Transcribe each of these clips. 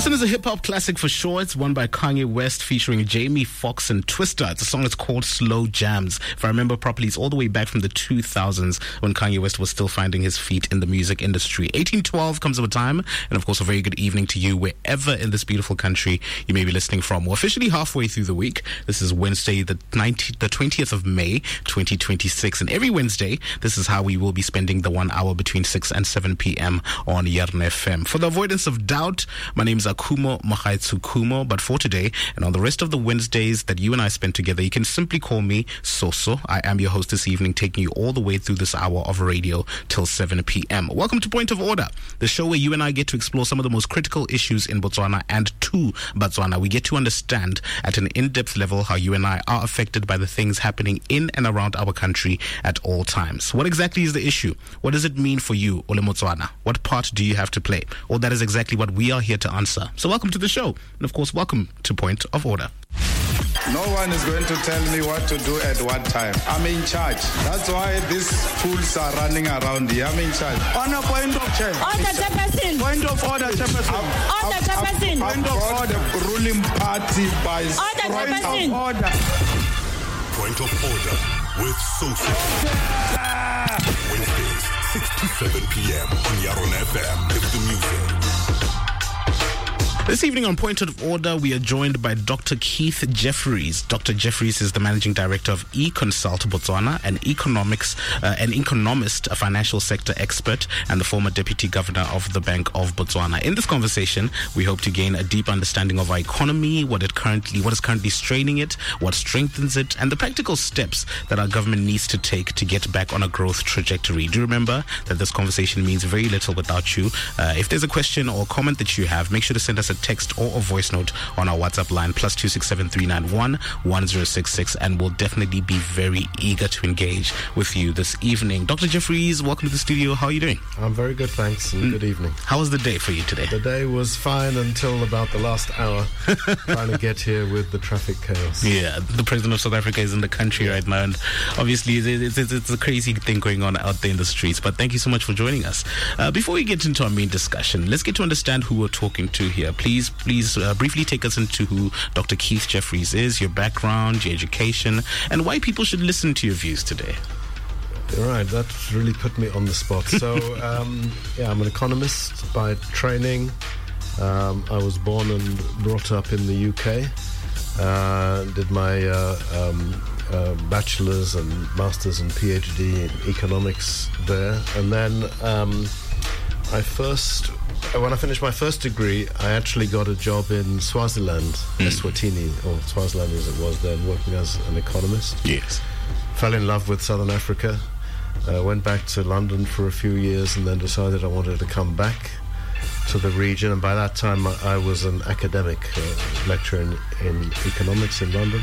one is a hip-hop classic for sure. It's one by Kanye West featuring Jamie Foxx and Twista. It's a song that's called Slow Jams. If I remember properly, it's all the way back from the 2000s when Kanye West was still finding his feet in the music industry. 1812 comes over time, and of course a very good evening to you wherever in this beautiful country you may be listening from. We're officially halfway through the week. This is Wednesday, the 20th of May, 2026, and every Wednesday, this is how we will be spending the 1 hour between 6 and 7 p.m. on Yarn FM. For the avoidance of doubt, my name is Akumo Mahaitsu Kumo, but for today and on the rest of the Wednesdays that you and I spend together, you can simply call me Soso. I am your host this evening, taking you all the way through this hour of radio till 7 p.m. Welcome to Point of Order, the show where you and I get to explore some of the most critical issues in Botswana, and to Botswana, we get to understand at an in-depth level how you and I are affected by the things happening in and around our country at all times. What exactly is the issue? What does it mean for you, Ole Motswana? What part do you have to play? All that is exactly what we are here to answer. So welcome to the show. And of course, welcome to Point of Order. No one is going to tell me what to do at what time. I'm in charge. That's why these fools are running around here. I'm in charge. On a point of check. Order, Chairperson. Point of order, Chairperson. Order, Chairperson. Point of order. The ruling party by Order, point Chairperson. of order. Point of Order with Soso. Wednesdays, 6 to 7 p.m. on Yarn FM. Live the music. This evening on Point of Order, we are joined by Dr. Keith Jeffries. Dr. Jeffries is the Managing Director of eConsult Botswana, an economist, a financial sector expert, and the former Deputy Governor of the Bank of Botswana. In this conversation, we hope to gain a deep understanding of our economy, what is currently straining it, what strengthens it, and the practical steps that our government needs to take to get back on a growth trajectory. Do remember that this conversation means very little without you. If there's a question or comment that you have, make sure to send us a text or a voice note on our WhatsApp line +267 391 1066, and we'll definitely be very eager to engage with you this evening. Dr. Jeffries, welcome to the studio. How are you doing? I'm very good, thanks, and good evening. How was the day for you today? The day was fine until about the last hour, trying to get here with the traffic chaos. Yeah, the President of South Africa is in the country right now, and obviously it's a crazy thing going on out there in the streets, but thank you so much for joining us. Before we get into our main discussion, let's get to understand who we're talking to here. Please briefly take us into who Dr. Keith Jeffries is, your background, your education, and why people should listen to your views today. Right, that really put me on the spot. So, I'm an economist by training. I was born and brought up in the UK. Did my bachelor's and master's and PhD in economics there. And then when I finished my first degree, I actually got a job in Swaziland, Eswatini, or Swaziland as it was then, working as an economist. Yes. Fell in love with Southern Africa, went back to London for a few years, and then decided I wanted to come back to the region. And by that time, I was an academic lecturer in economics in London,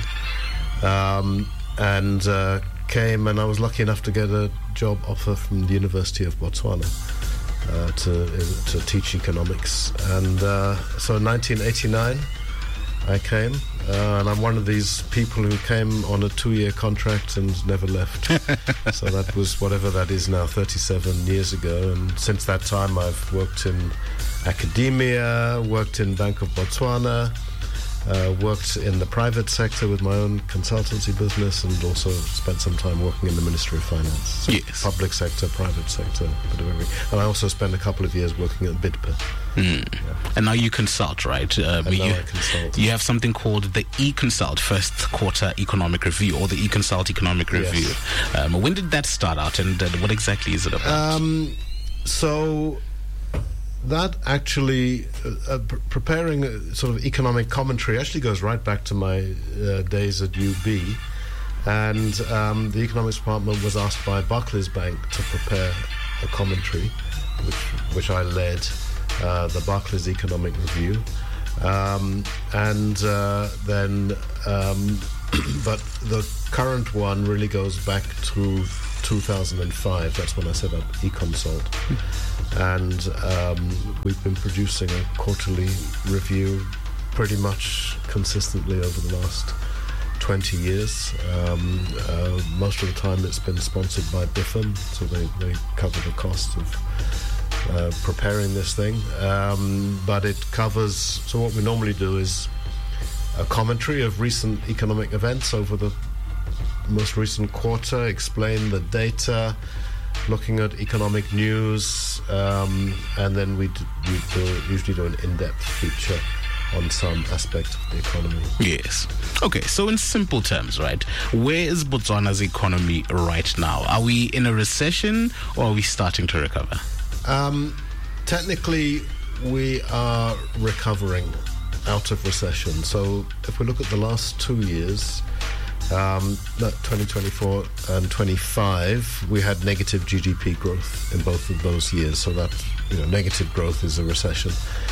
and came, and I was lucky enough to get a job offer from the University of Botswana. To teach economics, and so in 1989 I came, and I'm one of these people who came on a 2-year contract and never left. So that was whatever that is now, 37 years ago, and since that time I've worked in academia, worked in Bank of Botswana, worked in the private sector with my own consultancy business, and also spent some time working in the Ministry of Finance. So yes. Public sector, private sector, bit of everything. And I also spent a couple of years working at BIDPA. Yeah. And now you consult, right? I consult. You have something called the eConsult First Quarter Economic Review, or the eConsult Economic Review. Yes. When did that start out, and what exactly is it about? So that actually, preparing a sort of economic commentary actually goes right back to my days at UB. And the economics department was asked by Barclays Bank to prepare a commentary, which I led, the Barclays Economic Review. But the current one really goes back to 2005. That's when I set up eConsult. And we've been producing a quarterly review pretty much consistently over the last 20 years. Most of the time it's been sponsored by BIFM, so they cover the cost of preparing this thing. But it covers, so what we normally do is a commentary of recent economic events over the most recent quarter, explain the data, looking at economic news, and then we usually do an in-depth feature on some aspect of the economy. Yes. Okay, so in simple terms, right, where is Botswana's economy right now? Are we in a recession or are we starting to recover? Technically, we are recovering out of recession. So if we look at the last 2 years, 2024 and 25, we had negative GDP growth in both of those years. So that, negative growth is a recession.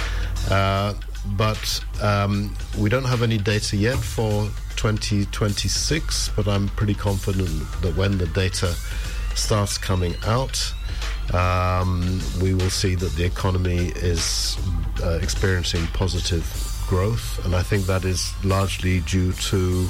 But we don't have any data yet for 2026, but I'm pretty confident that when the data starts coming out, we will see that the economy is experiencing positive growth, and I think that is largely due to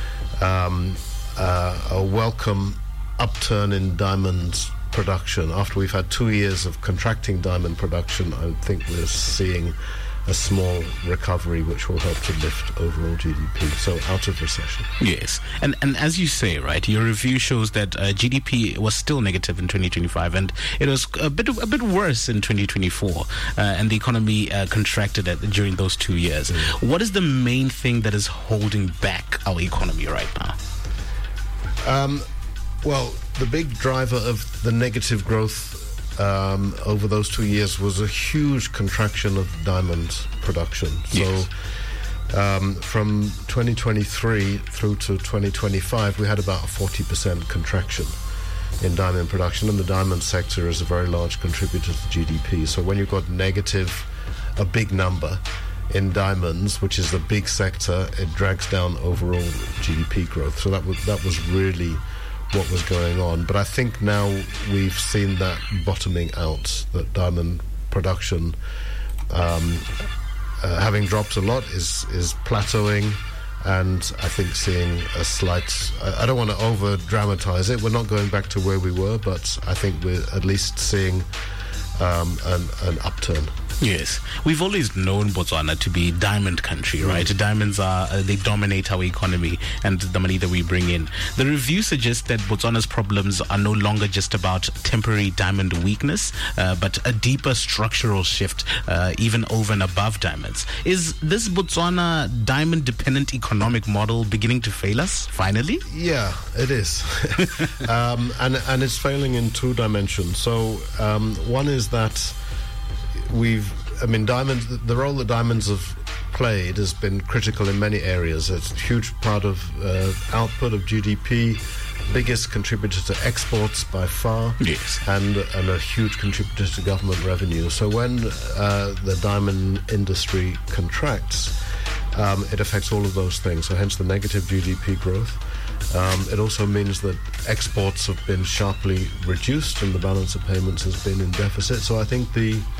a welcome upturn in diamond production. After we've had 2 years of contracting diamond production, I think we're seeing a small recovery which will help to lift overall GDP, so out of recession. Yes, and as you say, right, your review shows that GDP was still negative in 2025, and it was a bit worse in 2024, and the economy contracted during those 2 years. What is the main thing that is holding back our economy right now? Well, the big driver of the negative growth over those 2 years was a huge contraction of diamond production. Yes. So from 2023 through to 2025, we had about a 40% contraction in diamond production, and the diamond sector is a very large contributor to GDP. So when you've got a big number in diamonds, which is the big sector, it drags down overall GDP growth. So that was really what was going on. But I think now we've seen that bottoming out, that diamond production, having dropped a lot, is plateauing, and I think seeing a slight, I don't want to over dramatize it, we're not going back to where we were, but I think we're at least seeing an upturn. Yes, we've always known Botswana to be diamond country, right? Diamonds they dominate our economy and the money that we bring in. The review suggests that Botswana's problems are no longer just about temporary diamond weakness, but a deeper structural shift, even over and above diamonds. Is this Botswana diamond-dependent economic model beginning to fail us, finally? Yeah, it is. And it's failing in two dimensions. So one is that diamonds, the role that diamonds have played has been critical in many areas. It's a huge part of output of GDP, biggest contributor to exports by far, yes, and a huge contributor to government revenue. So when the diamond industry contracts, it affects all of those things. So hence the negative GDP growth. It also means that exports have been sharply reduced and the balance of payments has been in deficit. So I think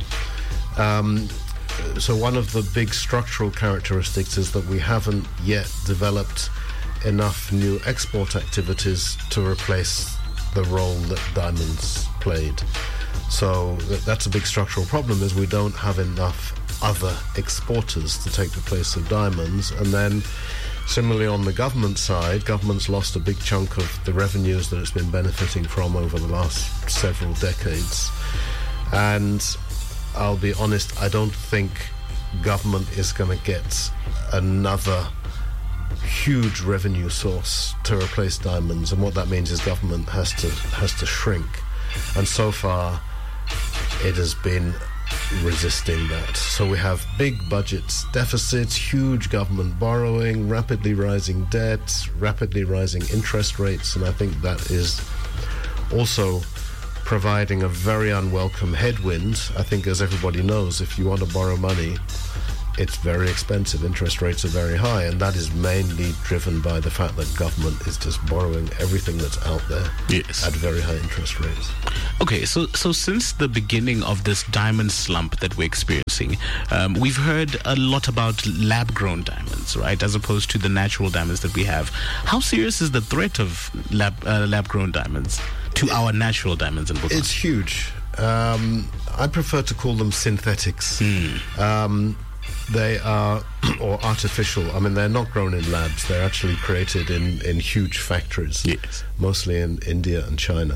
so one of the big structural characteristics is that we haven't yet developed enough new export activities to replace the role that diamonds played. So that's a big structural problem, is we don't have enough other exporters to take the place of diamonds. And then similarly on the government side, government's lost a big chunk of the revenues that it's been benefiting from over the last several decades. And I'll be honest, I don't think government is going to get another huge revenue source to replace diamonds. And what that means is government has to shrink. And so far, it has been resisting that. So we have big budgets, deficits, huge government borrowing, rapidly rising debt, rapidly rising interest rates, and I think that is also providing a very unwelcome headwind. I think, as everybody knows, if you want to borrow money, it's very expensive. Interest rates are very high, and that is mainly driven by the fact that government is just borrowing everything that's out there, yes, at very high interest rates. Okay, so since the beginning of this diamond slump that we're experiencing, we've heard a lot about lab-grown diamonds, right, as opposed to the natural diamonds that we have. How serious is the threat of lab-grown diamonds to our natural diamonds in Botswana? It's huge. I prefer to call them synthetics. They are, or artificial. I mean, they're not grown in labs. They're actually created in huge factories, Yes. mostly in India and China.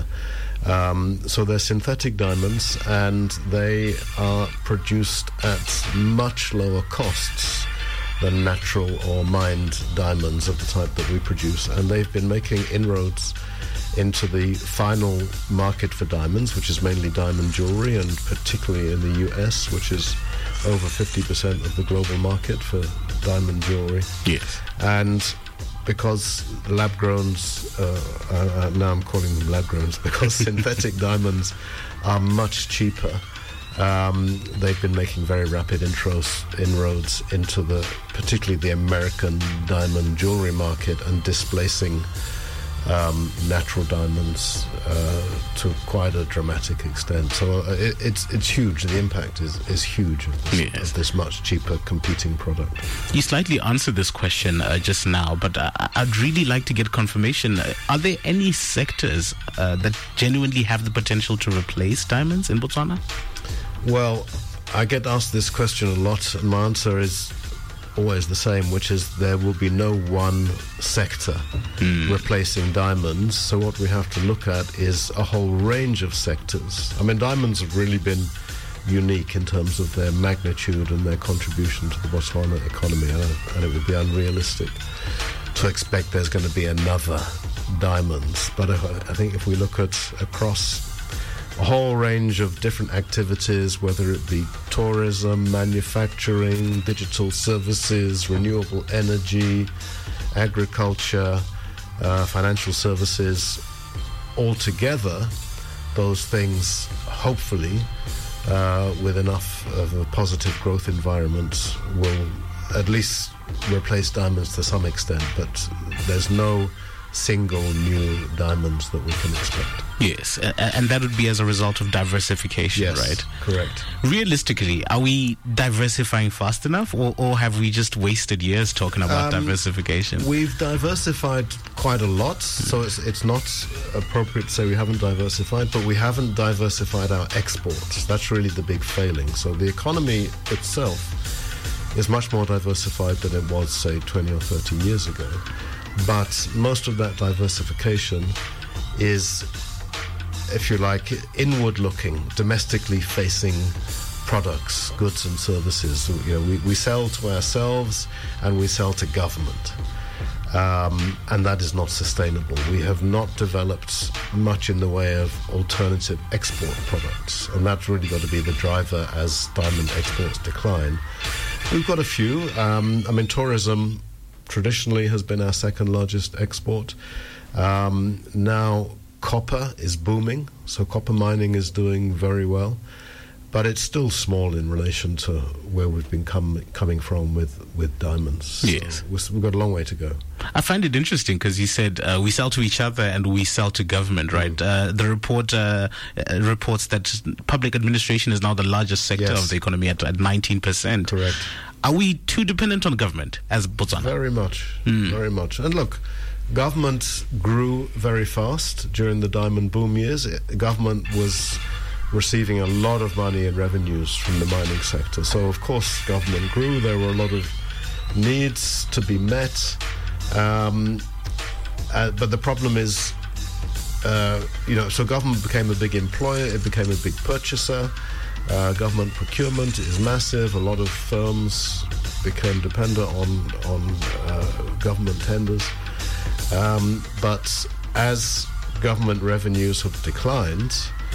So they're synthetic diamonds, and they are produced at much lower costs than natural or mined diamonds of the type that we produce. And they've been making inroads into the final market for diamonds, which is mainly diamond jewelry, and particularly in the US, which is over 50% of the global market for diamond jewelry. Yes. And because lab-growns, now I'm calling them lab-growns, because synthetic diamonds are much cheaper, they've been making very rapid inroads into particularly the American diamond jewelry market, and displacing natural diamonds to quite a dramatic extent. So it's huge. The impact is huge of this much cheaper competing product. You slightly answered this question just now, but I'd really like to get confirmation. Are there any sectors that genuinely have the potential to replace diamonds in Botswana? Well, I get asked this question a lot, and my answer is always the same, which is there will be no one sector replacing diamonds. So what we have to look at is a whole range of sectors. I mean, diamonds have really been unique in terms of their magnitude and their contribution to the Botswana economy, and it would be unrealistic to expect there's going to be another diamonds. But I think if we look at across a whole range of different activities, whether it be tourism, manufacturing, digital services, renewable energy, agriculture, financial services, altogether, those things, hopefully, with enough of a positive growth environment, will at least replace diamonds to some extent, but there's no single new diamonds that we can expect. Yes, and that would be as a result of diversification, Yes, right? correct. Realistically, are we diversifying fast enough, or have we just wasted years talking about diversification? We've diversified quite a lot, so it's not appropriate to say we haven't diversified, but we haven't diversified our exports. That's really the big failing. So the economy itself is much more diversified than it was, say, 20 or 30 years ago. But most of that diversification is, if you like, inward-looking, domestically facing products, goods and services. You know, we sell to ourselves and we sell to government, and that is not sustainable. We have not developed much in the way of alternative export products, and that's really got to be the driver as diamond exports decline. We've got a few. I mean, tourism traditionally has been our second largest export. Now copper is booming, so copper mining is doing very well, but it's still small in relation to where we've been coming from with diamonds. Yes. So we've got a long way to go. I find it interesting because you said we sell to each other and we sell to government, right? The report reports that public administration is now the largest sector Yes. of the economy at 19%. Correct. Are we too dependent on government as Botswana? Very much, very much. And look, government grew very fast during the diamond boom years. Government was receiving a lot of money and revenues from the mining sector. So, of course, government grew. There were a lot of needs to be met. But the problem is, so government became a big employer. It became a big purchaser. Government procurement is massive. A lot of firms became dependent on government tenders. But as government revenues have declined,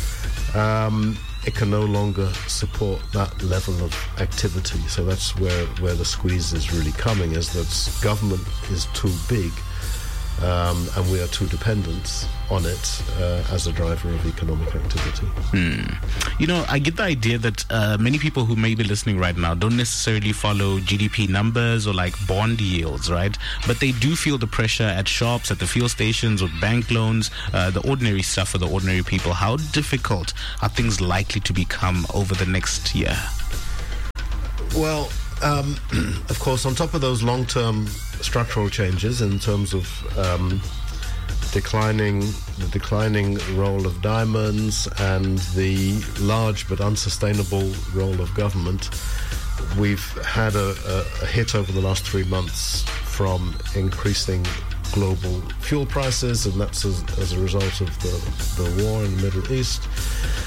it can no longer support that level of activity. So that's where the squeeze is really coming, is that government is too big, and we are too dependent on it as a driver of economic activity. You know, I get the idea that many people who may be listening right now don't necessarily follow GDP numbers or like bond yields, right? But they do feel the pressure at shops, at the fuel stations, with bank loans, the ordinary stuff for the ordinary people. How difficult are things likely to become over the next year? Well, of course, on top of those long-term structural changes in terms of declining role of diamonds and the large but unsustainable role of government, we've had a hit over the last 3 months from increasing global fuel prices, and that's as a result of the war in the Middle East.